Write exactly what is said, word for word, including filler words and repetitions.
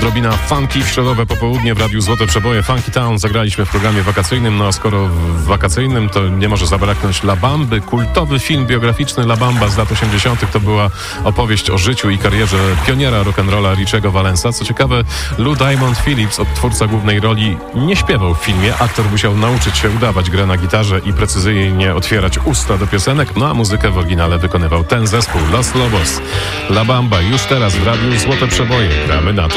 odrobina funky w środowe popołudnie w Radiu Złote Przeboje. Funky Town zagraliśmy w programie wakacyjnym, no a skoro w wakacyjnym, to nie może zabraknąć La Bamby. Kultowy film biograficzny La Bamba z lat osiemdziesiątych. To była opowieść o życiu i karierze pioniera rock'n'rolla Richiego Valensa. Co ciekawe, Lou Diamond Phillips, odtwórca głównej roli, nie śpiewał w filmie. Aktor musiał nauczyć się udawać grę na gitarze i precyzyjnie otwierać usta do piosenek, no a muzykę w oryginale wykonywał ten zespół, Los Lobos. La Bamba już teraz w Radiu Złote Przeboje. Gramy na to.